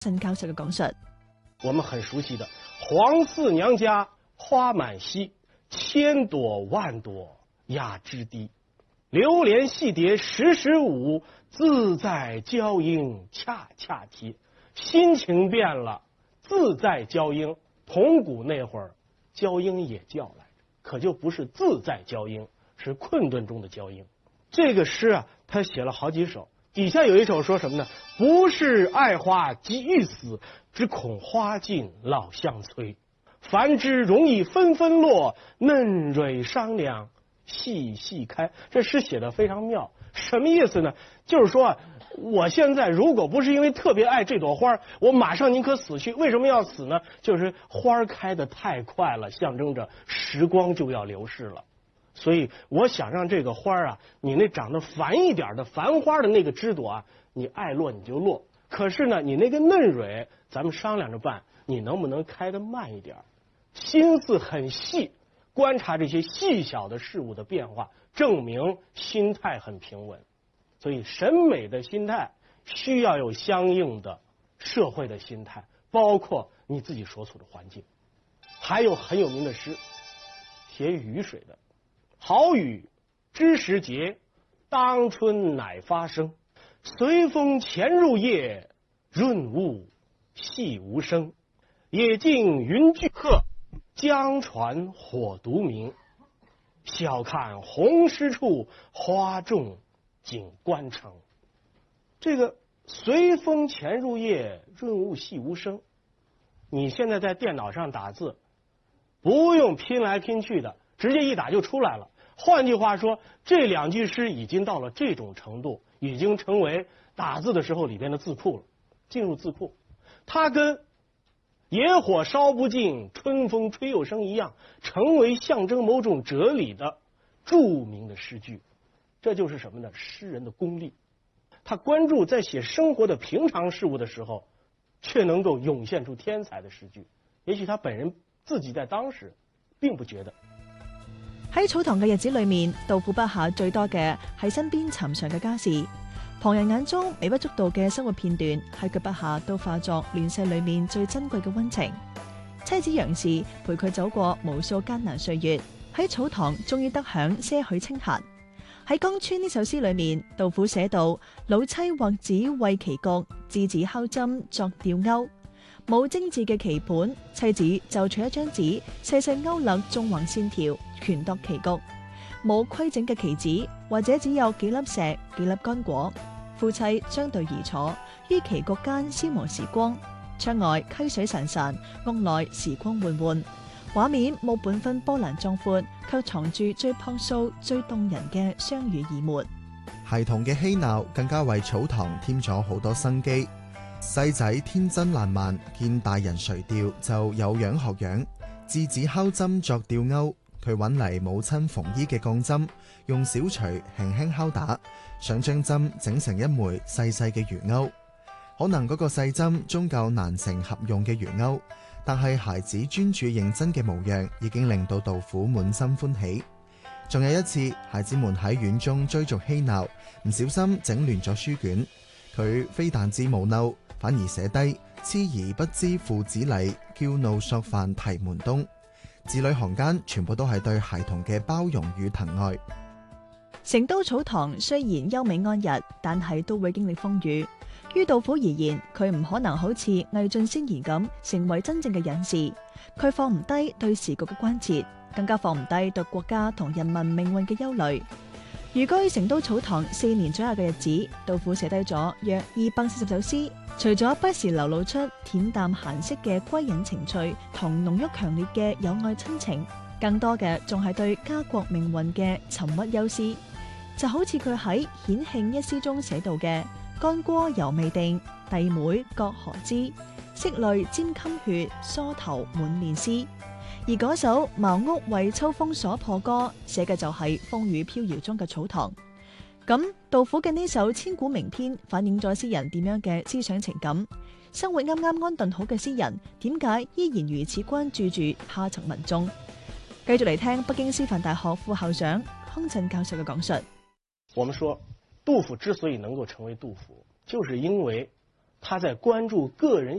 陳教授嘅講述。 我們很熟悉的黃四娘家花滿蹊，千朵萬朵壓枝低。流連戲蝶時時舞，自在嬌鶯恰恰啼。心情變了，自在嬌鶯。銅鼓那會兒，嬌鶯也叫來着，可就不是自在嬌鶯，是困頓中的嬌鶯。這個詩啊，他寫了好幾首，底下有一首說什麼呢？不是愛花急欲死，只恐花盡老相催。繁枝容易紛紛落，嫩蕊商量細細開。這詩寫得非常妙，什麼意思呢？就是說我現在如果不是因為特別愛這朵花，我馬上寧可死去。為什麼要死呢？就是花開得太快了，象徵着時光就要流逝了。所以我想讓這個花啊，你那長得繁一點的繁花的那個枝朵啊，你愛落你就落。可是呢，你那個嫩蕊，咱們商量着辦，你能不能開得慢一點？心思很細，觀察這些細小的事物的變化，證明心態很平穩。所以審美的心態需要有相應的社會的心態，包括你自己所處的環境。還有很有名的詩，寫雨水的。好雨知時節，當春乃發生。隨風潛入夜，潤物細無聲。野徑雲俱黑，江船火獨明。曉看紅濕處，花重錦官城。這個隨風潛入夜，潤物細無聲。你現在在電腦上打字，不用拼來拼去的，直接一打就出來了。換句話說，這兩句詩已經到了這種程度，已經成為打字的時候裡邊的字庫了，進入字庫。它跟野火燒不盡，春風吹又生一樣，成為象徵某種哲理的著名的詩句。這就是什麼呢？詩人的功力。他關注在寫生活的平常事物的時候，卻能夠湧現出天才的詩句。也許他本人自己在當時並不覺得。 喺草堂嘅日子裏面，杜甫筆下最多嘅係身邊尋常嘅家事，旁人眼中微不足道嘅生活片段，喺佢筆下都化作亂世裏面最珍貴嘅溫情。妻子楊氏陪佢走過無數艱難歲月，喺草堂終於得享些許清閒。喺江村呢首詩裏面，杜甫寫到：老妻或子為棋局，稚子敲針作吊鈎。冇精緻嘅棋盤，妻子就取一張紙，細細勾勒縱橫線條，權度棋局。冇規整嘅棋子，或者只有幾粒石、幾粒乾果。夫妻相對而坐，於棋局間消磨時光。窗外溪水潺潺，屋內時光緩緩。畫面冇半分波瀾壯闊，卻藏住最樸素、最動人嘅相濡以沫。 孩童嘅嬉鬧更加為草堂添咗好多生機。細仔天真爛漫，見大人垂釣就有樣學樣。稚子敲針作吊鈎，佢揾嚟母親縫衣嘅鋼針，用小錘輕輕敲打，想將針整成一枚細細嘅魚鈎。可能嗰個細針終究難成合用嘅魚鈎，但係孩子專注認真嘅模樣已經令到杜甫滿心歡喜。仲有一次，孩子們喺院中追逐嬉鬧，唔小心整亂咗書卷，佢非但止冇嬲，反而寫低痴兒不知父子禮，驕怒索飯啼門東。字裏行間全部都係對孩童嘅包容與疼愛。 成都草堂雖然優美安逸，但係都會經歷風雨。於杜甫而言，佢唔可能好似魏晉先賢咁成為真正嘅隱士。佢放唔低對時局嘅關切，更加放唔低對國家同人民命運嘅憂慮。寓居成都草堂4年左右嘅日子，杜甫寫低咗約240首詩，除咗不時流露出恬淡閒適嘅歸隱情趣同濃郁強烈嘅友愛親情，更多嘅仲係對家國命運嘅沉鬱憂思。就好似佢喺《顯慶》一詩中寫到嘅：干戈猶未定，弟妹各何之？拭淚沾襟血，梳頭滿面絲。而嗰首茅屋為秋風所破歌，寫嘅就係風雨飄搖中嘅草堂。咁杜甫嘅呢首千古名篇，反映咗詩人點樣嘅思想情感？生活啱啱安頓好嘅詩人，點解依然如此關注住下層民眾？繼續嚟聽北京師範大學副校長康震教授嘅講述。 我們說杜甫之所以能夠成為杜甫，就是因為他在關注個人